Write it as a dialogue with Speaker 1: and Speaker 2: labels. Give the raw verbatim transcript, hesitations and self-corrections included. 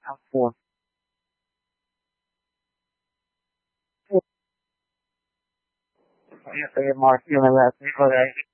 Speaker 1: four. Yo soy Mark, yo me voy a hacer por ahí.